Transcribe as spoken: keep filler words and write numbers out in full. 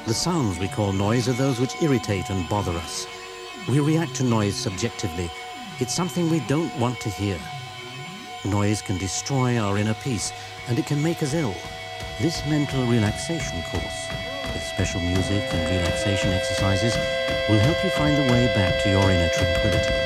The sounds we call noise are those which irritate and bother us. We react to noise subjectively. It's something we don't want to hear. Noise can destroy our inner peace, and it can make us ill. This mental relaxation course, with special music and relaxation exercises, will help you find the way back to your inner tranquility.